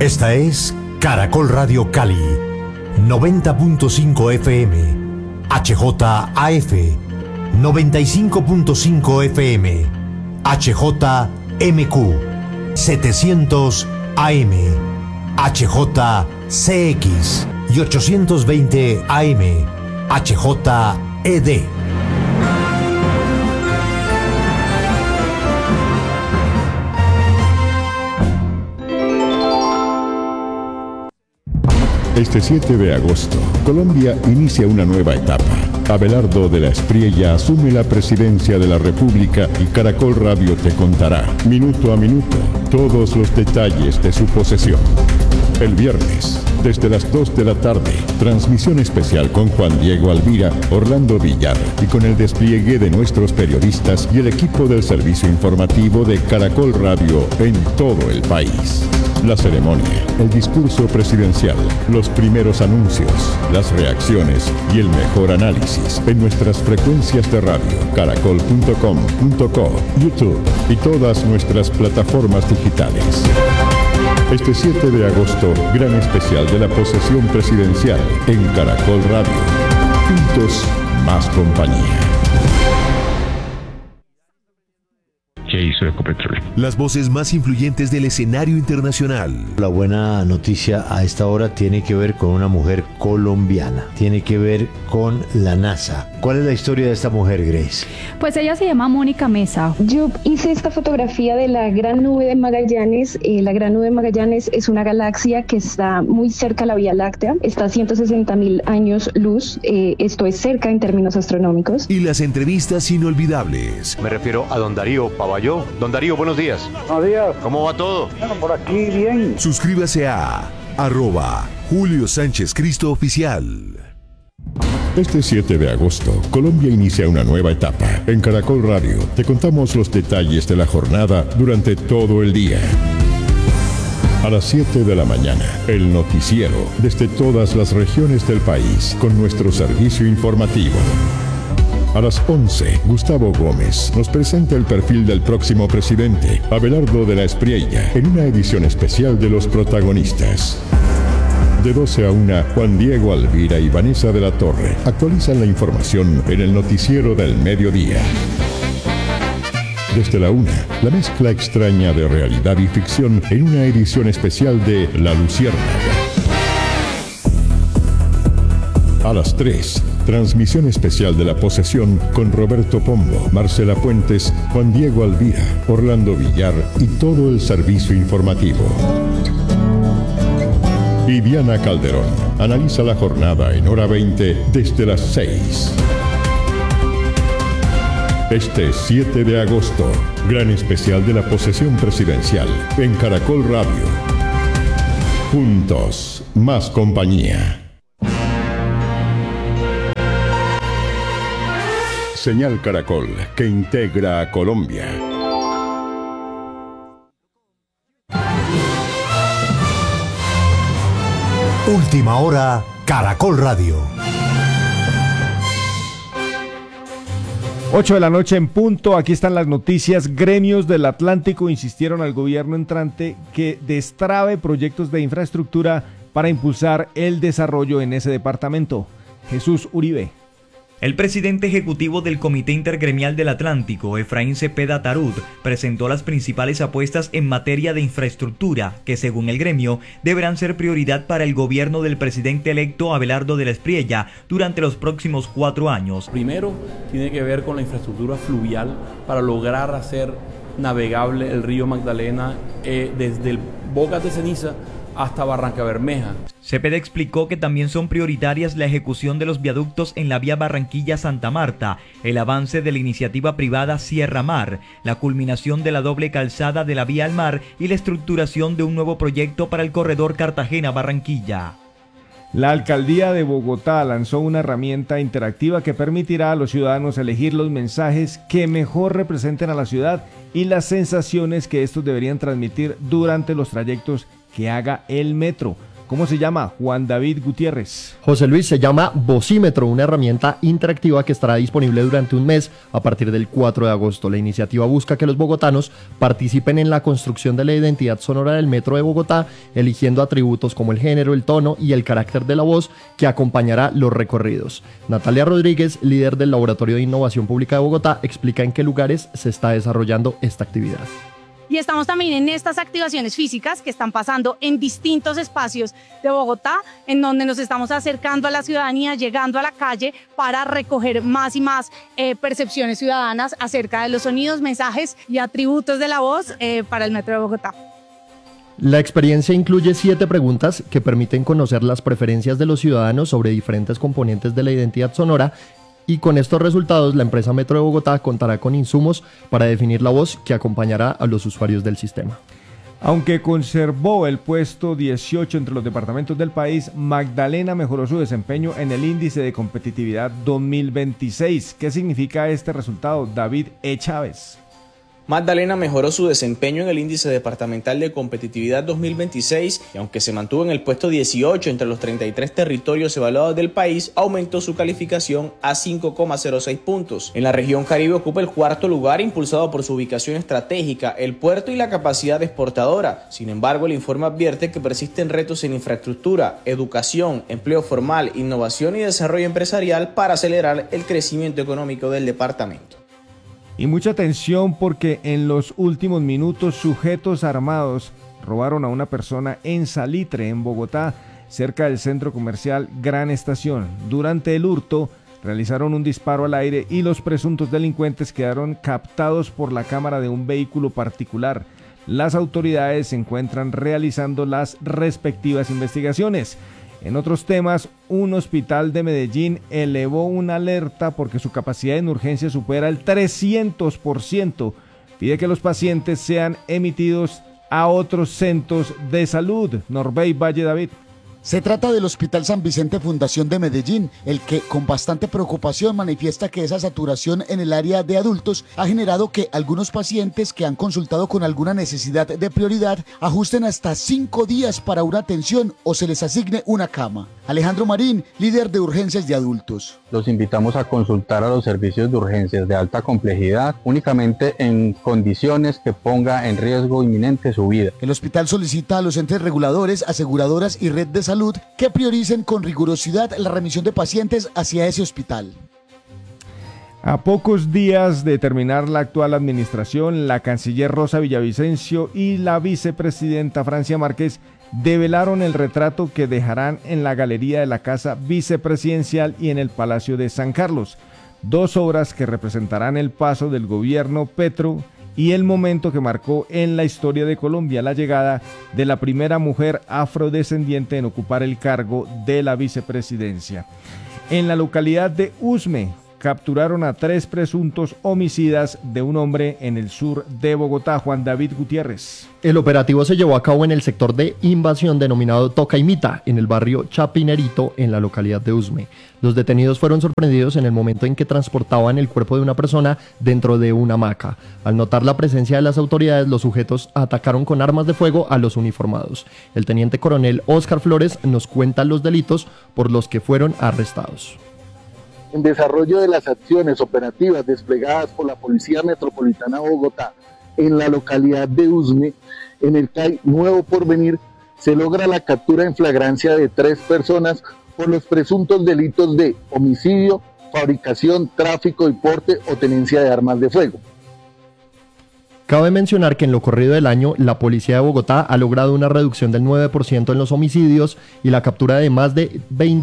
Esta es Caracol Radio Cali, 90.5 FM, HJAF, 95.5 FM, HJMQ, 700 AM, HJCX y 820 AM, HJED. Este 7 de agosto, Colombia inicia una nueva etapa. Abelardo de la Espriella asume la presidencia de la República y Caracol Radio te contará, minuto a minuto, todos los detalles de su posesión. El viernes, desde las 2 de la tarde, transmisión especial con Juan Diego Alvira, Orlando Villar y con el despliegue de nuestros periodistas y el equipo del servicio informativo de Caracol Radio en todo el país. La ceremonia, el discurso presidencial, los primeros anuncios, las reacciones y el mejor análisis en nuestras frecuencias de radio, caracol.com.co, YouTube y todas nuestras plataformas digitales. Este 7 de agosto, gran especial de la posesión presidencial en Caracol Radio. Juntos, más compañía. ¿Qué hizo Ecopetrol? Las voces más influyentes del escenario internacional. La buena noticia a esta hora tiene que ver con una mujer colombiana. Tiene que ver con la NASA. ¿Cuál es la historia de esta mujer, Grace? Pues ella se llama Mónica Mesa. Yo hice esta fotografía de la Gran Nube de Magallanes. La Gran Nube de Magallanes es una galaxia que está muy cerca a la Vía Láctea. Está a 160.000 años luz. Esto es cerca en términos astronómicos. Y las entrevistas inolvidables. Me refiero a don Darío Pavalló. Don Darío, buenos días. Buenos días. ¿Cómo va todo? Bueno, por aquí bien. Suscríbase a @Julio Sánchez Cristo Oficial. Este 7 de agosto, Colombia inicia una nueva etapa. En Caracol Radio te contamos los detalles de la jornada durante todo el día. A las 7 de la mañana, el noticiero desde todas las regiones del país con nuestro servicio informativo. A las 11, Gustavo Gómez nos presenta el perfil del próximo presidente, Abelardo de la Espriella, en una edición especial de los protagonistas. De 12 a 1, Juan Diego Alvira y Vanessa de la Torre actualizan la información en el noticiero del mediodía. Desde la 1, la mezcla extraña de realidad y ficción en una edición especial de La Luciérnaga. A las 3, transmisión especial de la posesión con Roberto Pombo, Marcela Puentes, Juan Diego Alvira, Orlando Villar y todo el servicio informativo. Y Diana Calderón analiza la jornada en hora 20 desde las 6. Este 7 de agosto, gran especial de la posesión presidencial en Caracol Radio. Juntos, más compañía. Señal Caracol, que integra a Colombia. Última hora, Caracol Radio. 8 de la noche en punto, aquí están las noticias. Gremios del Atlántico insistieron al gobierno entrante que destrabe proyectos de infraestructura para impulsar el desarrollo en ese departamento. Jesús Uribe. El presidente ejecutivo del Comité Intergremial del Atlántico, Efraín Cepeda Tarut, presentó las principales apuestas en materia de infraestructura que, según el gremio, deberán ser prioridad para el gobierno del presidente electo Abelardo de la Espriella durante los próximos 4 años. Primero, tiene que ver con la infraestructura fluvial para lograr hacer navegable el río Magdalena desde el Bocas de Ceniza hasta Barranca Bermeja. Cepeda explicó que también son prioritarias la ejecución de los viaductos en la vía Barranquilla-Santa Marta, el avance de la iniciativa privada Sierra Mar, la culminación de la doble calzada de la vía al mar y la estructuración de un nuevo proyecto para el corredor Cartagena-Barranquilla. La alcaldía de Bogotá lanzó una herramienta interactiva que permitirá a los ciudadanos elegir los mensajes que mejor representen a la ciudad y las sensaciones que estos deberían transmitir durante los trayectos que haga el metro. ¿Cómo se llama? Juan David Gutiérrez. José Luis, se llama Vocímetro, una herramienta interactiva que estará disponible durante un mes a partir del 4 de agosto. La iniciativa busca que los bogotanos participen en la construcción de la identidad sonora del metro de Bogotá, eligiendo atributos como el género, el tono y el carácter de la voz que acompañará los recorridos. Natalia Rodríguez, líder del Laboratorio de Innovación Pública de Bogotá, explica en qué lugares se está desarrollando esta actividad. Y estamos también en estas activaciones físicas que están pasando en distintos espacios de Bogotá, en donde nos estamos acercando a la ciudadanía, llegando a la calle para recoger más y más percepciones ciudadanas acerca de los sonidos, mensajes y atributos de la voz para el Metro de Bogotá. La experiencia incluye 7 preguntas que permiten conocer las preferencias de los ciudadanos sobre diferentes componentes de la identidad sonora. Y con estos resultados, la empresa Metro de Bogotá contará con insumos para definir la voz que acompañará a los usuarios del sistema. Aunque conservó el puesto 18 entre los departamentos del país, Magdalena mejoró su desempeño en el índice de competitividad 2026. ¿Qué significa este resultado? David E. Chávez. Magdalena mejoró su desempeño en el índice departamental de competitividad 2026 y aunque se mantuvo en el puesto 18 entre los 33 territorios evaluados del país, aumentó su calificación a 5,06 puntos. En la región Caribe ocupa el 4º lugar impulsado por su ubicación estratégica, el puerto y la capacidad exportadora. Sin embargo, el informe advierte que persisten retos en infraestructura, educación, empleo formal, innovación y desarrollo empresarial para acelerar el crecimiento económico del departamento. Y mucha atención porque en los últimos minutos sujetos armados robaron a una persona en Salitre, en Bogotá, cerca del centro comercial Gran Estación. Durante el hurto realizaron un disparo al aire y los presuntos delincuentes quedaron captados por la cámara de un vehículo particular. Las autoridades se encuentran realizando las respectivas investigaciones. En otros temas, un hospital de Medellín elevó una alerta porque su capacidad en urgencia supera el 300%. Pide que los pacientes sean emitidos a otros centros de salud. Norbey Valle David. Se trata del Hospital San Vicente Fundación de Medellín, el que con bastante preocupación manifiesta que esa saturación en el área de adultos ha generado que algunos pacientes que han consultado con alguna necesidad de prioridad ajusten hasta 5 días para una atención o se les asigne una cama. Alejandro Marín, líder de urgencias de adultos. Los invitamos a consultar a los servicios de urgencias de alta complejidad únicamente en condiciones que ponga en riesgo inminente su vida. El hospital solicita a los entes reguladores, aseguradoras y red de salud que prioricen con rigurosidad la remisión de pacientes hacia ese hospital. A pocos días de terminar la actual administración, la canciller Rosa Villavicencio y la vicepresidenta Francia Márquez develaron el retrato que dejarán en la galería de la Casa Vicepresidencial y en el Palacio de San Carlos. 2 obras que representarán el paso del gobierno Petro y el momento que marcó en la historia de Colombia la llegada de la primera mujer afrodescendiente en ocupar el cargo de la vicepresidencia. En la localidad de Usme, capturaron a 3 presuntos homicidas de un hombre en el sur de Bogotá. Juan David Gutiérrez. El operativo se llevó a cabo en el sector de invasión denominado Tocaimita, en el barrio Chapinerito, en la localidad de Usme. Los detenidos fueron sorprendidos en el momento en que transportaban el cuerpo de una persona dentro de una hamaca. Al notar la presencia de las autoridades, los sujetos atacaron con armas de fuego a los uniformados. El teniente coronel Óscar Flores nos cuenta los delitos por los que fueron arrestados. En desarrollo de las acciones operativas desplegadas por la Policía Metropolitana de Bogotá en la localidad de Usme, en el CAI Nuevo Porvenir, se logra la captura en flagrancia de 3 personas por los presuntos delitos de homicidio, fabricación, tráfico y porte o tenencia de armas de fuego. Cabe mencionar que en lo corrido del año, la Policía de Bogotá ha logrado una reducción del 9% en los homicidios y la captura de más de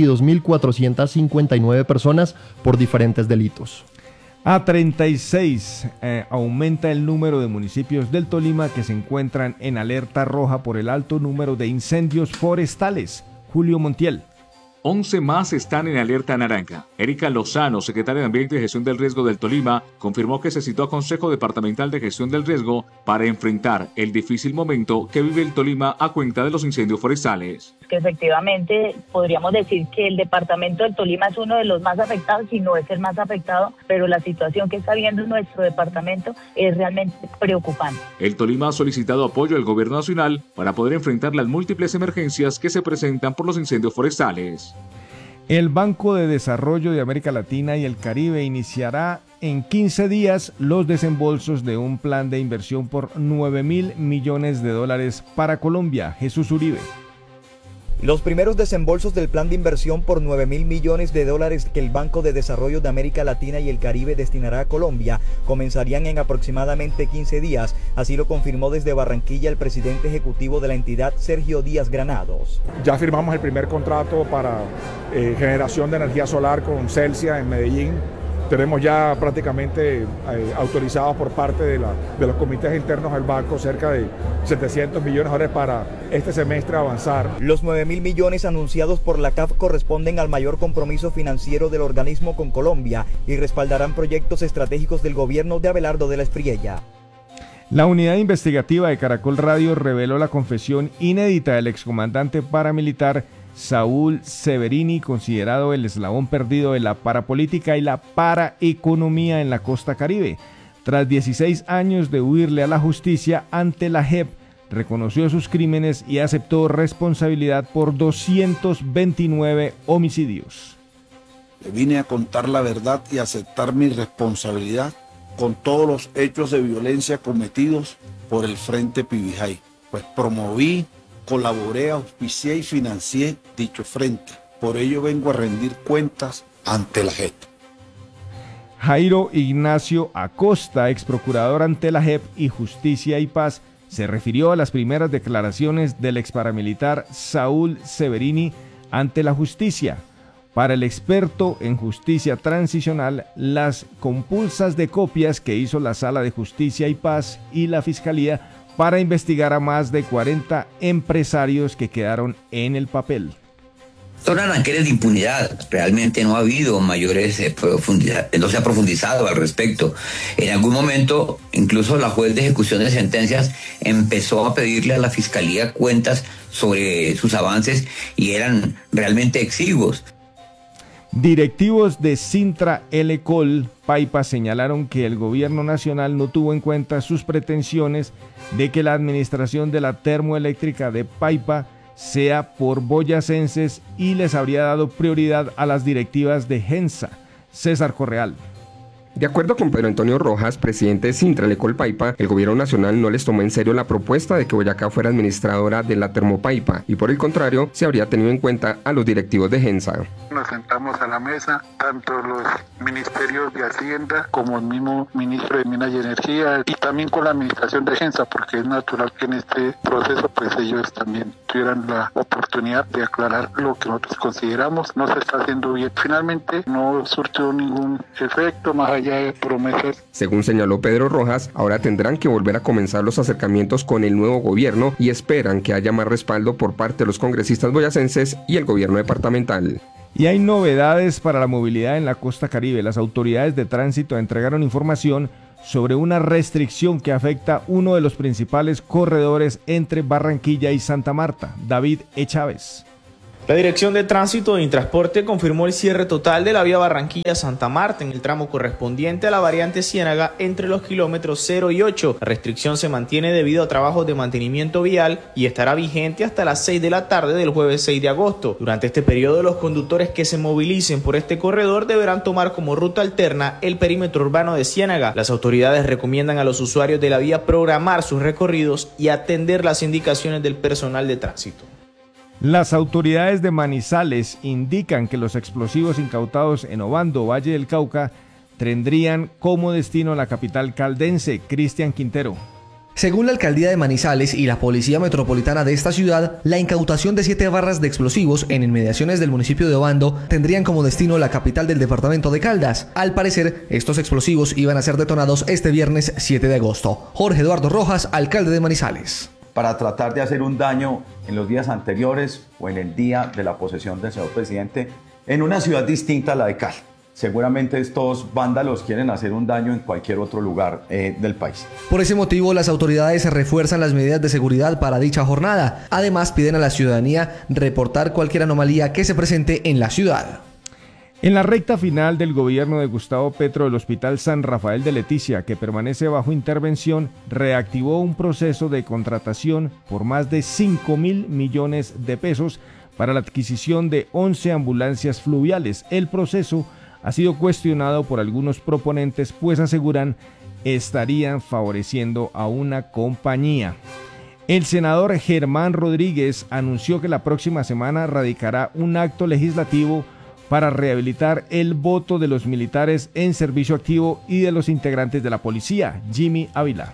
22.459 personas por diferentes delitos. A 36 aumenta el número de municipios del Tolima que se encuentran en alerta roja por el alto número de incendios forestales. Julio Montiel. 11 más están en alerta naranja. Erika Lozano, secretaria de Ambiente y Gestión del Riesgo del Tolima, confirmó que se citó a Consejo Departamental de Gestión del Riesgo para enfrentar el difícil momento que vive el Tolima a cuenta de los incendios forestales. que efectivamente podríamos decir que el departamento del Tolima es uno de los más afectados, si no es el más afectado, pero la situación que está viendo nuestro departamento es realmente preocupante. El Tolima ha solicitado apoyo al gobierno nacional para poder enfrentar las múltiples emergencias que se presentan por los incendios forestales. El Banco de Desarrollo de América Latina y el Caribe iniciará en 15 días los desembolsos de un plan de inversión por $9.000 millones para Colombia. Jesús Uribe. Los primeros desembolsos del plan de inversión por $9.000 millones que el Banco de Desarrollo de América Latina y el Caribe destinará a Colombia comenzarían en aproximadamente 15 días. Así lo confirmó desde Barranquilla el presidente ejecutivo de la entidad, Sergio Díaz Granados. Ya firmamos el primer contrato para generación de energía solar con Celsia en Medellín. Tenemos ya prácticamente autorizados por parte de los comités internos del banco cerca de $700 millones para este semestre avanzar. Los $9.000 millones anunciados por la CAF corresponden al mayor compromiso financiero del organismo con Colombia y respaldarán proyectos estratégicos del gobierno de Abelardo de la Espriella. La unidad investigativa de Caracol Radio reveló la confesión inédita del excomandante paramilitar Saúl Severini, considerado el eslabón perdido de la parapolítica y la paraeconomía en la costa caribe. Tras 16 años de huirle a la justicia ante la JEP, reconoció sus crímenes y aceptó responsabilidad por 229 homicidios. Vine a contar la verdad y aceptar mi responsabilidad con todos los hechos de violencia cometidos por el Frente Pibijay, pues promoví, colaboré, auspicié y financié dicho frente. Por ello vengo a rendir cuentas ante la JEP. Jairo Ignacio Acosta, ex procurador ante la JEP y Justicia y Paz, se refirió a las primeras declaraciones del ex paramilitar Saúl Severini ante la justicia. Para el experto en justicia transicional, las compulsas de copias que hizo la Sala de Justicia y Paz y la Fiscalía para investigar a más de 40 empresarios que quedaron en el papel. Son arranqueles de impunidad, realmente no ha habido mayores profundidad, no se ha profundizado al respecto. En algún momento, incluso la juez de ejecución de sentencias empezó a pedirle a la Fiscalía cuentas sobre sus avances y eran realmente exiguos. Directivos de Sintra Elecol Paipa señalaron que el gobierno nacional no tuvo en cuenta sus pretensiones de que la administración de la termoeléctrica de Paipa sea por boyacenses y les habría dado prioridad a las directivas de Gensa. César Correal. De acuerdo con Pedro Antonio Rojas, presidente de Sintra Elecol Paipa, el gobierno nacional no les tomó en serio la propuesta de que Boyacá fuera administradora de la Termopaipa y por el contrario, se habría tenido en cuenta a los directivos de Gensa. Nos sentamos a la mesa, tanto los ministerios de Hacienda como el mismo ministro de Minas y Energía y también con la administración de Gensa, porque es natural que en este proceso pues ellos también tuvieran la oportunidad de aclarar lo que nosotros consideramos no se está haciendo bien. Finalmente no surtió ningún efecto más allá de promesas. Según señaló Pedro Rojas, ahora tendrán que volver a comenzar los acercamientos con el nuevo gobierno y esperan que haya más respaldo por parte de los congresistas boyacenses y el gobierno departamental. Y hay novedades para la movilidad en la costa caribe. Las autoridades de tránsito entregaron información sobre una restricción que afecta uno de los principales corredores entre Barranquilla y Santa Marta. David E. Chávez. La Dirección de Tránsito y Transporte confirmó el cierre total de la vía Barranquilla-Santa Marta en el tramo correspondiente a la variante Ciénaga entre los kilómetros 0 y 8. La restricción se mantiene debido a trabajos de mantenimiento vial y estará vigente hasta las 6 de la tarde del jueves 6 de agosto. Durante este periodo, los conductores que se movilicen por este corredor deberán tomar como ruta alterna el perímetro urbano de Ciénaga. Las autoridades recomiendan a los usuarios de la vía programar sus recorridos y atender las indicaciones del personal de tránsito. Las autoridades de Manizales indican que los explosivos incautados en Obando, Valle del Cauca, tendrían como destino la capital caldense. Cristian Quintero. Según la alcaldía de Manizales y la policía metropolitana de esta ciudad, la incautación de 7 barras de explosivos en inmediaciones del municipio de Obando tendrían como destino la capital del departamento de Caldas. Al parecer, estos explosivos iban a ser detonados este viernes 7 de agosto. Jorge Eduardo Rojas, alcalde de Manizales. Para tratar de hacer un daño en los días anteriores o en el día de la posesión del señor presidente en una ciudad distinta a la de Cali. seguramente estos vándalos quieren hacer un daño en cualquier otro lugar del país. Por ese motivo, las autoridades refuerzan las medidas de seguridad para dicha jornada. Además, piden a la ciudadanía reportar cualquier anomalía que se presente en la ciudad. En la recta final del gobierno de Gustavo Petro, el Hospital San Rafael de Leticia, que permanece bajo intervención, reactivó un proceso de contratación por más de 5.000 millones de pesos para la adquisición de 11 ambulancias fluviales. El proceso ha sido cuestionado por algunos proponentes, pues aseguran estarían favoreciendo a una compañía. El senador Germán Rodríguez anunció que la próxima semana radicará un acto legislativo para rehabilitar el voto de los militares en servicio activo y de los integrantes de la policía. Jimmy Ávila.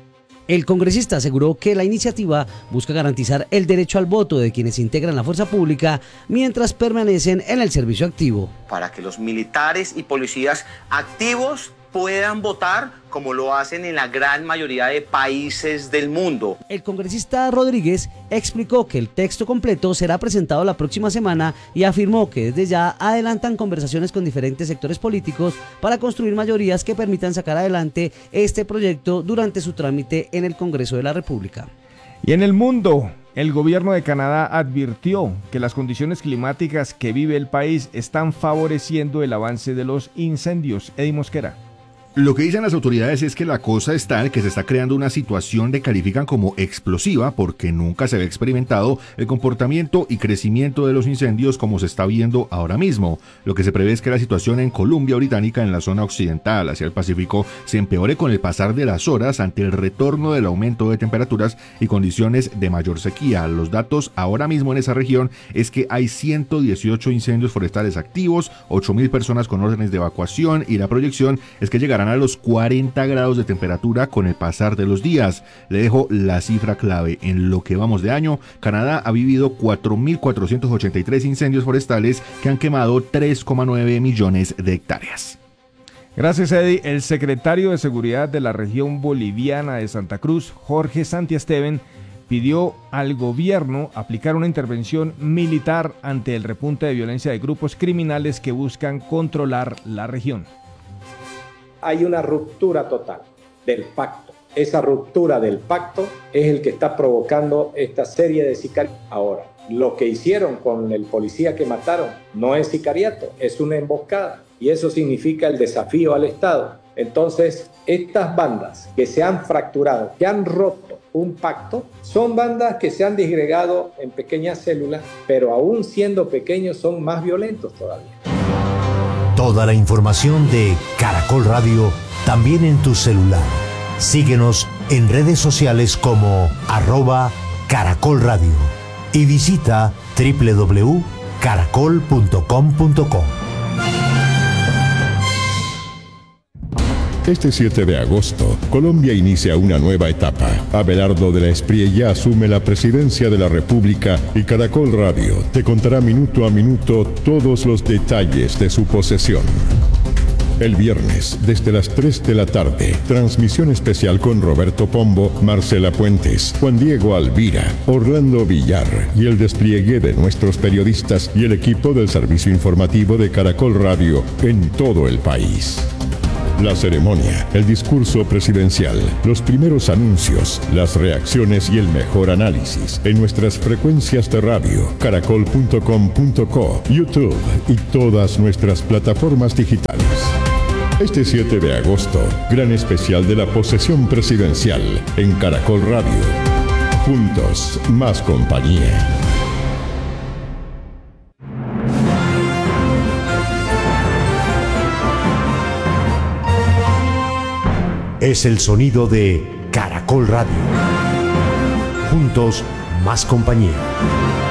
El congresista aseguró que la iniciativa busca garantizar el derecho al voto de quienes integran la fuerza pública mientras permanecen en el servicio activo. Para que los militares y policías activos puedan votar como lo hacen en la gran mayoría de países del mundo. El congresista Rodríguez explicó que el texto completo será presentado la próxima semana y afirmó que desde ya adelantan conversaciones con diferentes sectores políticos para construir mayorías que permitan sacar adelante este proyecto durante su trámite en el Congreso de la República. Y en el mundo, el gobierno de Canadá advirtió que las condiciones climáticas que vive el país están favoreciendo el avance de los incendios. Eddie Mosquera. Lo que dicen las autoridades es que la cosa es tal que se está creando una situación que califican como explosiva porque nunca se había experimentado el comportamiento y crecimiento de los incendios como se está viendo ahora mismo. Lo que se prevé es que la situación en Columbia Británica, en la zona occidental hacia el Pacífico, se empeore con el pasar de las horas ante el retorno del aumento de temperaturas y condiciones de mayor sequía. Los datos ahora mismo en esa región es que hay 118 incendios forestales activos, 8.000 personas con órdenes de evacuación y la proyección es que llegarán a los 40 grados de temperatura con el pasar de los días. Le dejo la cifra clave. En lo que vamos de año, Canadá ha vivido 4.483 incendios forestales que han quemado 3,9 millones de hectáreas. Gracias, Eddie. El secretario de Seguridad de la región boliviana de Santa Cruz, Jorge Santiesteban, pidió al gobierno aplicar una intervención militar ante el repunte de violencia de grupos criminales que buscan controlar la región. Hay una ruptura total del pacto. Esa ruptura del pacto es el que está provocando esta serie de sicariatos. Ahora, lo que hicieron con el policía que mataron no es sicariato, es una emboscada. Y eso significa el desafío al Estado. Entonces, estas bandas que se han fracturado, que han roto un pacto, son bandas que se han disgregado en pequeñas células, pero aún siendo pequeños son más violentos todavía. Toda la información de Caracol Radio también en tu celular. Síguenos en redes sociales como @Caracol Radio y visita www.caracol.com.co. Este 7 de agosto, Colombia inicia una nueva etapa. Abelardo de la Espriella asume la presidencia de la República y Caracol Radio te contará minuto a minuto todos los detalles de su posesión. El viernes, desde las 3 de la tarde, transmisión especial con Roberto Pombo, Marcela Puentes, Juan Diego Alvira, Orlando Villar y el despliegue de nuestros periodistas y el equipo del servicio informativo de Caracol Radio en todo el país. La ceremonia, el discurso presidencial, los primeros anuncios, las reacciones y el mejor análisis en nuestras frecuencias de radio, caracol.com.co, YouTube y todas nuestras plataformas digitales. Este 7 de agosto, gran especial de la posesión presidencial en Caracol Radio. Juntos, más compañía. Es el sonido de Caracol Radio. Juntos, más compañía.